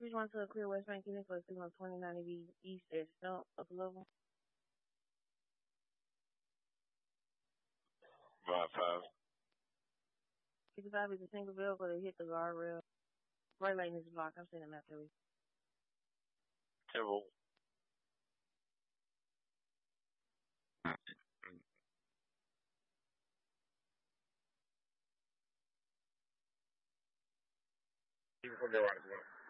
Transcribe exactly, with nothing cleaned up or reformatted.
Reach one to a clear West Bank unit for a signal twenty ninety B East at Stump up level. Five five. fifty-five is a single vehicle that hit the guardrail. Right lane is blocked. I'm sending them out there. Temple. You can go right as well.